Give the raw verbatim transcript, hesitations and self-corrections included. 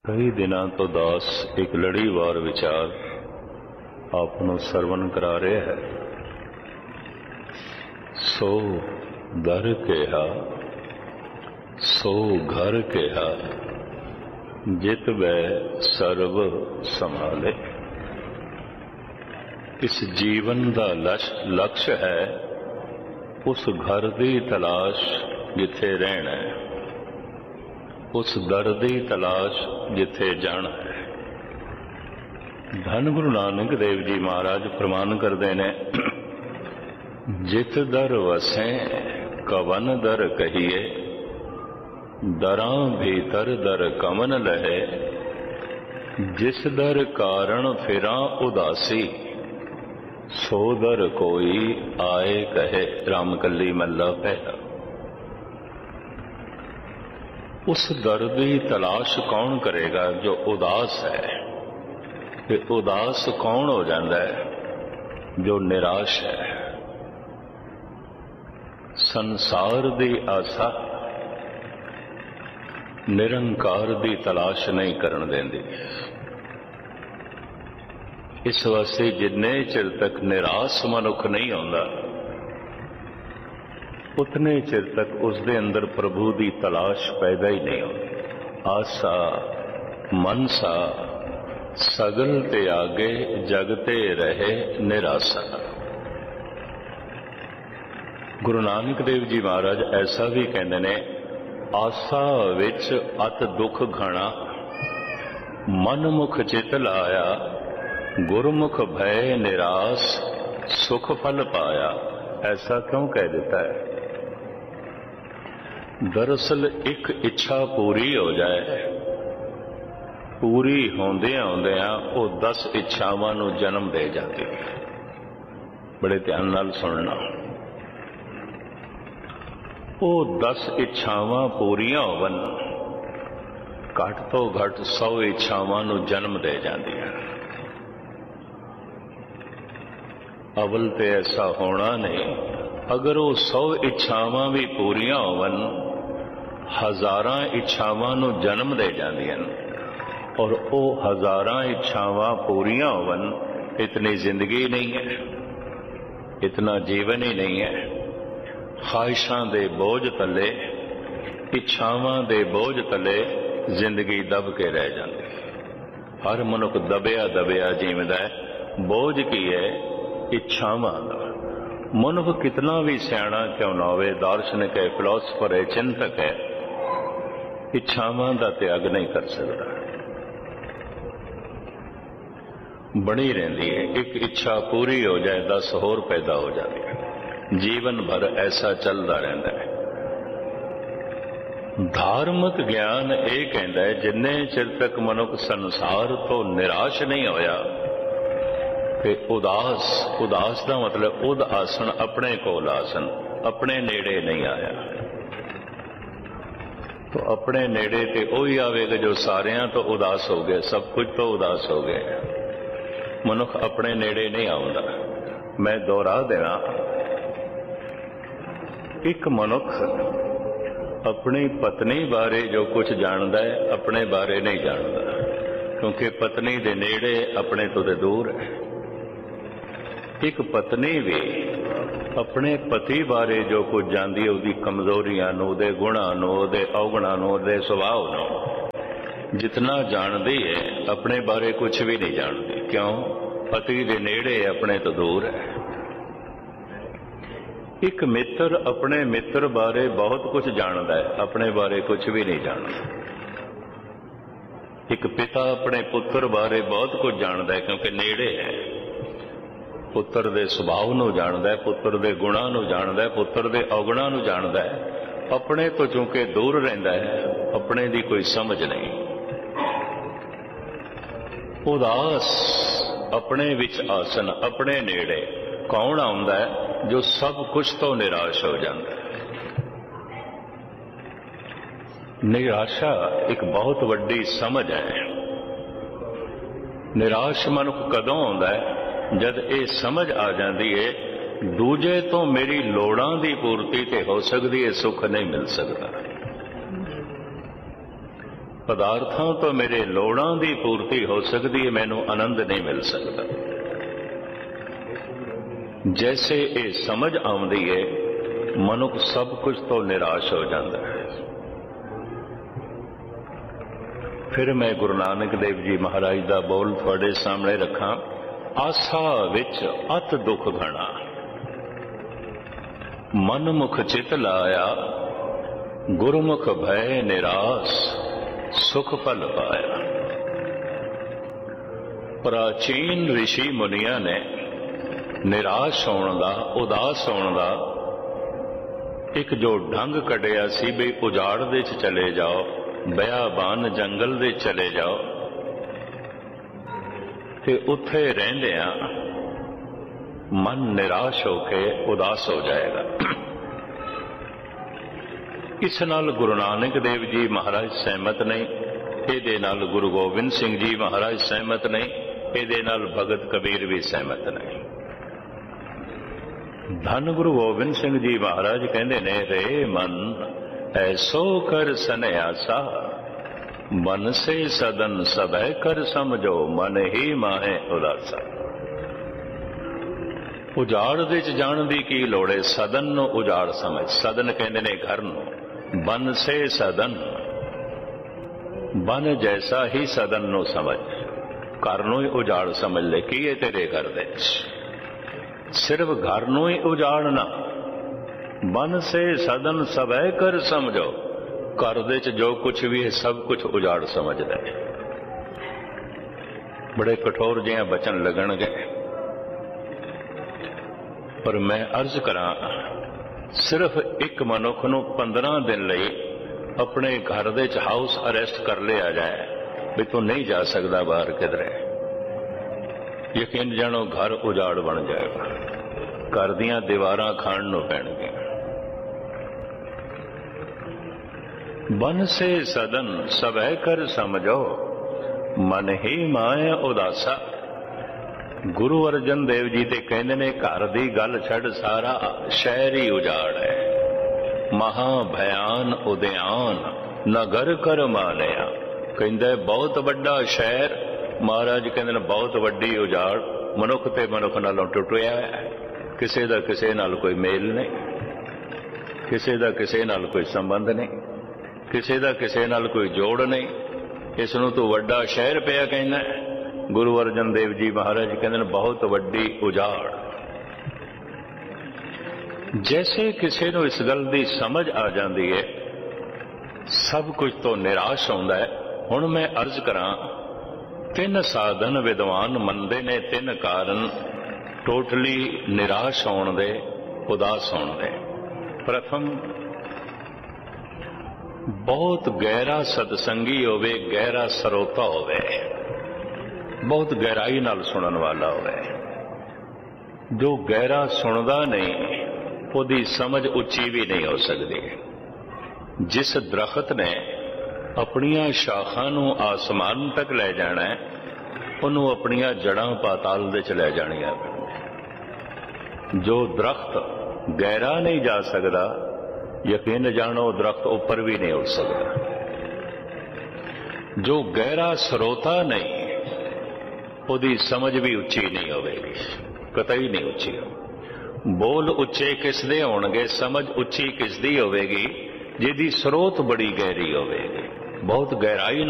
कई दिनों तो दास एक लड़ीवार विचार आपनों सरवण करा रहे है। सो दर केहा सो घर केहा जित बै सर्व संभाले। इस जीवन का लक्ष्य है उस घर की तलाश जिथे रहना है, उस दर की तलाश जिथे जाना है। धन गुरु नानक देव जी महाराज प्रमाण करते ने, जित दर वसें कवन दर कहिए, दरां भीतर दर कमन लहे। जिस दर कारण फिरां उदासी, सो दर कोई आए कहे। रामकली महला पहला। उस दर की तलाश कौन करेगा जो उदास है, कि उदास कौन हो जाता है जो निराश है। संसार की आशा निरंकार की तलाश नहीं करन देंदी। इस वास्ते जिन्ने चिर तक निराश मनुख नहीं होता, उतने चिर तक उसके अंदर प्रभु की तलाश पैदा ही नहीं होती। आशा मनसा सगल ते आगे जगते रहे निराशा। गुरु नानक देव जी महाराज ऐसा भी कहते ने, आशा विच अत दुख घना, मन मुख चित लाया। गुरमुख भय निराश सुख फल पाया। ऐसा क्यों कह देता है? दरअसल एक इच्छा पूरी हो जाए, पूरी होंदिया होंदिया वो दस इच्छावां नूं जन्म दे जाती है। बड़े ध्यान नाल सुनना। वो दस इच्छावां पूरियां होवन, घट तो घट सौ इच्छावां नूं जन्म दे जांदियां। अवल ते ऐसा होना नहीं। अगर वो सौ इच्छावां भी पूरियां होवन, हजारां इच्छावां नूं जन्म दे जांदियां, और वो हजारां इच्छावां पूरियां होवन, इतनी जिंदगी नहीं है, इतना जीवन ही नहीं है। ख्वाहिशां दे बोझ तले, इच्छावां दे बोझ तले जिंदगी दब के रह जाती। हर मनुख दबिया दबिया जीवदा है। बोझ की है? इच्छावां दा। मनुख कितना भी सियाणा क्यों ना होवे, दार्शनिक है, फिलोसफर है, चिंतक है, इच्छावां दा त्याग नहीं कर सकता। बनी रहती है। एक इच्छा पूरी हो जाए, दस होर पैदा हो जाती है। जीवन भर ऐसा चलता रहता है। धार्मिक ज्ञान यह कहता है, जिन्ने चिर तक मनुख संसार तो निराश नहीं होया, उदास उदास का मतलब उद आसन, अपने कोल आसन, अपने नेड़े नहीं आया। तो अपने नेड़े ते वही आवेगा जो सारियां तो उदास हो गए, सब कुछ तो उदास हो गए। मनुख अपने नेड़े नहीं आउंदा। मैं दोहरा देना, एक मनुख अपनी पत्नी बारे जो कुछ जानता है, अपने बारे नहीं जानता, क्योंकि पत्नी दे नेड़े अपने तो दे दूर है। एक पत्नी भी अपने पति बारे जो कुछ जानती है, उसकी कमजोरियां नूं, उहदे गुणां नूं, उहदे अवगुणां नूं, उहदे सुभाव नूं जितना जानती है, अपने बारे कुछ भी नहीं जानती। क्यों? पति दे नेड़े, अपने तो दूर है। एक मित्र अपने मित्र बारे बहुत कुछ जानता है, अपने बारे कुछ भी नहीं जानता। एक पिता अपने पुत्र बारे बहुत कुछ जानता है, क्योंकि नेड़े है। पुत्र दे सुभाव नूं जानदा है, पुत्र दे गुणां नूं जानदा है, पुत्र दे अवगुणां नूं जानदा है। अपने तो चूंकि दूर रहिंदा है, अपने दी कोई समझ नहीं। उदास अपने विच आसन, अपने नेड़े कौन आउंदा है? जो सब कुछ तो निराश हो जाता है। निराशा एक बहुत वड्डी समझ है। निराश मनुख कदों आउंदा है? जद ये समझ आ जाती है, दूजे तो मेरी लोड़ां दी पूर्ति ते हो सकती है, सुख नहीं मिल सकता। ਪਦਾਰਥਾਂ ਤੋਂ ਮੇਰੇ ਲੋੜਾਂ ਦੀ ਪੂਰਤੀ ਹੋ ਸਕਦੀ ਹੈ, ਮੈਨੂੰ ਆਨੰਦ ਨਹੀਂ ਮਿਲ ਸਕਦਾ। ਜੈਸੇ ਇਹ ਸਮਝ ਆਉਂਦੀ ਹੈ, ਮਨੁੱਖ ਸਭ ਕੁਝ ਤੋਂ ਨਿਰਾਸ਼ ਹੋ ਜਾਂਦਾ ਹੈ। ਫਿਰ ਮੈਂ ਗੁਰੂ ਨਾਨਕ ਦੇਵ ਜੀ ਮਹਾਰਾਜ ਦਾ ਬੋਲ ਤੁਹਾਡੇ ਸਾਹਮਣੇ ਰੱਖਾਂ। ਆਸਾ ਵਿੱਚ ਅਤ ਦੁੱਖ ਘਣਾ, ਮਨਮੁਖ ਚਿਤ ਲਾਇਆ, ਗੁਰਮੁਖ ਭੈ ਨਿਰਾਸ, ਸੁਖ ਫਲ ਪਾਇਆ। ਪ੍ਰਾਚੀਨ ਰਿਸ਼ੀ ਮੁਨੀਆਂ ਨੇ ਨਿਰਾਸ਼ ਹੋਣ ਦਾ, ਉਦਾਸ ਹੋਣ ਦਾ ਇੱਕ ਜੋ ਢੰਗ ਕੱਢਿਆ ਸੀ ਵੀ ਉਜਾੜ ਦੇ ਚ ਚਲੇ ਜਾਓ, ਬਿਆਬਾਨ ਜੰਗਲ ਦੇ ਚਲੇ ਜਾਓ ਤੇ ਉੱਥੇ ਰਹਿੰਦਿਆਂ ਮਨ ਨਿਰਾਸ਼ ਹੋ ਕੇ ਉਦਾਸ ਹੋ ਜਾਏਗਾ। ਇਸ ਨਾਲ ਗੁਰੂ ਨਾਨਕ ਦੇਵ ਜੀ ਮਹਾਰਾਜ ਸਹਿਮਤ ਨਹੀਂ, ਇਹਦੇ ਨਾਲ ਗੁਰੂ ਗੋਬਿੰਦ ਸਿੰਘ ਜੀ ਮਹਾਰਾਜ ਸਹਿਮਤ ਨਹੀਂ, ਇਹਦੇ ਨਾਲ ਭਗਤ ਕਬੀਰ ਵੀ ਸਹਿਮਤ ਨਹੀਂ। ਧੰਨ ਗੁਰੂ ਗੋਬਿੰਦ ਸਿੰਘ ਜੀ ਮਹਾਰਾਜ ਕਹਿੰਦੇ ਨੇ, ਰੇ ਮਨ ਐਸੋ ਕਰ ਸਨਿਆਸਾ, ਮਨ ਸੇ ਸਦਨ ਸਭੈ ਕਰ ਸਮਝੋ, ਮਨ ਹੀ ਮਾਹੇ ਉਦਾਸਾ। ਉਜਾੜ ਦੇ ਚ ਜਾਣ ਦੀ ਕੀ ਲੋੜ ਹੈ? ਸਦਨ ਨੂੰ ਉਜਾੜ ਸਮਝ। ਸਦਨ ਕਹਿੰਦੇ ਨੇ ਘਰ ਨੂੰ। ਬਨ ਸੇ ਸਦਨ, ਬਨ ਜੈਸਾ ਹੀ ਸਦਨ ਨੂੰ ਸਮਝ। ਘਰ ਨੂੰ ਹੀ ਉਜਾੜ ਸਮਝ ਲੈ। ਕੀ ਹੈ ਤੇਰੇ ਘਰ ਦੇ ਸਿਰਫ ਘਰ ਨੂੰ ਹੀ ਉਜਾੜਨਾ। ਬਨ ਸੇ ਸਦਨ ਸਭੈ ਕਰ ਸਮਝੋ। ਘਰ ਦੇ ਚ ਜੋ ਕੁਛ ਵੀ ਹੈ ਸਭ ਕੁਛ ਉਜਾੜ ਸਮਝਦਾ ਹੈ। ਬੜੇ ਕਠੋਰ ਜਿਹਾ ਬਚਨ ਲੱਗਣਗੇ, ਪਰ ਮੈਂ ਅਰਜ਼ ਕਰਾਂ, ਸਿਰਫ ਇੱਕ ਮਨੁੱਖ ਨੂੰ ਪੰਦਰਾਂ ਦਿਨ ਲਈ ਆਪਣੇ ਘਰ ਦੇ ਚ ਹਾਊਸ ਅਰੈਸਟ ਕਰ ਲਿਆ ਜਾਏ ਵੀ ਤੂੰ ਨਹੀਂ ਜਾ ਸਕਦਾ ਬਾਹਰ ਕਿਧਰੇ, ਯਕੀਨ ਜਾਣੋ ਘਰ ਉਜਾੜ ਬਣ ਜਾਏਗਾ। ਘਰ ਦੀਆਂ ਦੀਵਾਰਾਂ ਖਾਣ ਨੂੰ ਪੈਣਗੀਆਂ। ਬਨ ਸੇ ਸਦਨ ਸਭੈ ਕਰ ਸਮਝੋ, ਮਨ ਹੀ ਮਾਏ ਉਦਾਸਾ। ਗੁਰੂ ਅਰਜਨ ਦੇਵ ਜੀ ਤੇ ਕਹਿੰਦੇ ਨੇ, ਘਰ ਦੀ ਗੱਲ ਛੱਡ, ਸਾਰਾ ਸ਼ਹਿਰ ਹੀ ਉਜਾੜ ਹੈ। ਮਹਾ ਭਿਆਨ ਉਦਿਆਨ ਨਗਰ ਕਰ ਮਾਨਿਆ। ਕਹਿੰਦਾ ਬਹੁਤ ਵੱਡਾ ਸ਼ਹਿਰ, ਮਹਾਰਾਜ ਕਹਿੰਦੇ ਨੇ ਬਹੁਤ ਵੱਡੀ ਉਜਾੜ। ਮਨੁੱਖ ਤੇ ਮਨੁੱਖ ਨਾਲੋਂ ਟੁੱਟਿਆ ਹੈ। ਕਿਸੇ ਦਾ ਕਿਸੇ ਨਾਲ ਕੋਈ ਮੇਲ ਨਹੀਂ, ਕਿਸੇ ਦਾ ਕਿਸੇ ਨਾਲ ਕੋਈ ਸੰਬੰਧ ਨਹੀਂ, ਕਿਸੇ ਦਾ ਕਿਸੇ ਨਾਲ ਕੋਈ ਜੋੜ ਨਹੀਂ। ਇਸ ਨੂੰ ਤੂੰ ਵੱਡਾ ਸ਼ਹਿਰ ਪਿਆ ਕਹਿੰਦਾ। ਗੁਰੂ ਅਰਜਨ ਦੇਵ ਜੀ ਮਹਾਰਾਜ ਕਹਿੰਦੇ ਨੇ ਬਹੁਤ ਵੱਡੀ ਉਜਾੜ। ਜੈਸੇ ਕਿਸੇ ਨੂੰ ਇਸ ਗੱਲ ਦੀ ਸਮਝ ਆ ਜਾਂਦੀ ਹੈ, ਸਭ ਕੁਝ ਤੋਂ ਨਿਰਾਸ਼ ਹੁੰਦਾ ਹੈ। ਹੁਣ ਮੈਂ ਅਰਜ਼ ਕਰਾਂ, ਤਿੰਨ ਸਾਧਨ ਵਿਦਵਾਨ ਮੰਨਦੇ ਨੇ, ਤਿੰਨ ਕਾਰਨ ਟੋਟਲੀ ਨਿਰਾਸ਼ ਹੋਣ ਦੇ, ਉਦਾਸ ਹੋਣ ਦੇ। ਪ੍ਰਥਮ, ਬਹੁਤ ਗਹਿਰਾ ਸਤਸੰਗੀ ਹੋਵੇ, ਗਹਿਰਾ ਸਰੋਤਾ ਹੋਵੇ, ਬਹੁਤ ਗਹਿਰਾਈ ਨਾਲ ਸੁਣਨ ਵਾਲਾ ਹੋਵੇ। ਜੋ ਗਹਿਰਾ ਸੁਣਦਾ ਨਹੀਂ, ਉਹਦੀ ਸਮਝ ਉੱਚੀ ਵੀ ਨਹੀਂ ਹੋ ਸਕਦੀ। ਜਿਸ ਦਰਖਤ ਨੇ ਆਪਣੀਆਂ ਸ਼ਾਖਾਂ ਨੂੰ ਆਸਮਾਨ ਤੱਕ ਲੈ ਜਾਣਾ ਹੈ, ਉਹਨੂੰ ਆਪਣੀਆਂ ਜੜਾਂ ਪਾਤਾਲ ਦੇ ਚ ਲੈ ਜਾਣੀਆਂ ਪੈਣਗੀਆਂ। ਜੋ ਦਰਖਤ ਗਹਿਰਾ ਨਹੀਂ ਜਾ ਸਕਦਾ, ਯਕੀਨ ਜਾਣੋ ਦਰਖਤ ਉੱਪਰ ਵੀ ਨਹੀਂ ਉੱਠ ਸਕਦਾ। ਜੋ ਗਹਿਰਾ ਸਰੋਤਾ ਨਹੀਂ, ਉਹਦੀ ਸਮਝ ਵੀ ਉੱਚੀ ਨਹੀਂ ਹੋਵੇਗੀ, ਕਤਈ ਨਹੀਂ ਉੱਚੀ ਹੋ। ਬੋਲ ਉੱਚੇ ਕਿਸ ਦੇ ਹੋਣਗੇ, ਸਮਝ ਉੱਚੀ ਕਿਸ ਦੀ ਹੋਵੇਗੀ? ਜਿਹਦੀ ਸਰੋਤ ਬੜੀ ਗਹਿਰੀ ਹੋਵੇਗੀ, ਬਹੁਤ ਗਹਿਰਾਈ